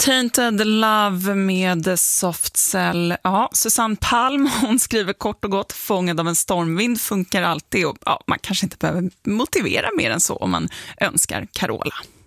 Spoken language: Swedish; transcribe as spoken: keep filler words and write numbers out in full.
Tainted Love med Soft Cell. Ja, Susanne Palm, hon skriver kort och gott: fångad av en stormvind funkar alltid. Och ja, man kanske inte behöver motivera mer än så om man önskar Carola.